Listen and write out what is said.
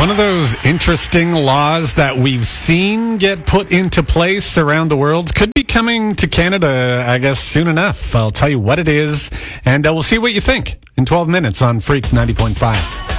One of those interesting laws that we've seen get put into place around the world could be coming to Canada, I guess, soon enough. I'll tell you what it is, and we'll see what you think in 12 minutes on Freak 90.5.